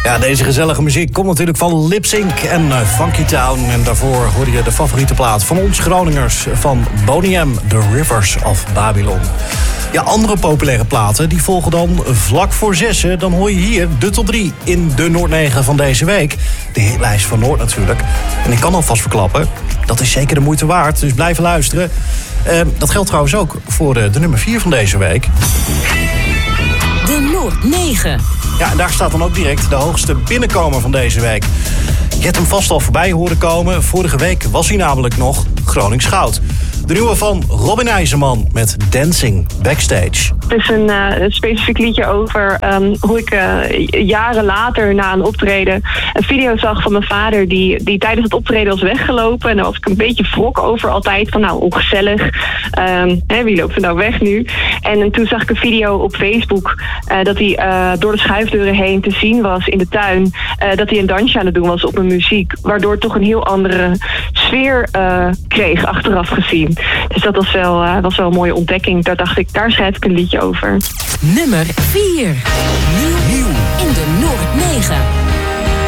Ja, deze gezellige muziek komt natuurlijk van Lip Sync en Funky Town. En daarvoor hoorde je de favoriete plaat van ons Groningers van Boney M, The Rivers of Babylon. Ja, andere populaire platen die volgen dan vlak voor 6. Dan hoor je hier de top 3 in de Noord 9 van deze week. De hitlijst van Noord natuurlijk. En ik kan alvast verklappen, dat is zeker de moeite waard. Dus blijven luisteren. Dat geldt trouwens ook voor de nummer 4 van deze week. De Noord 9. Ja, en daar staat dan ook direct de hoogste binnenkomer van deze week. Je hebt hem vast al voorbij horen komen. Vorige week was hij namelijk nog Gronings Goud. De nieuwe van Robin IJzerman met Dancing Backstage. Het is een specifiek liedje over hoe ik jaren later na een optreden een video zag van mijn vader die tijdens het optreden was weggelopen. En daar was ik een beetje wrok over altijd. Van nou, ongezellig. Wie loopt er nou weg nu? En toen zag ik een video op Facebook dat hij door de schuifdeuren heen te zien was in de tuin. Dat hij een dansje aan het doen was op mijn muziek. Waardoor het toch een heel andere sfeer kreeg achteraf gezien. Dus dat was wel een mooie ontdekking. Daar dacht ik, daar schrijf ik een liedje over. Nummer 4. Nieuw in de Noord 9.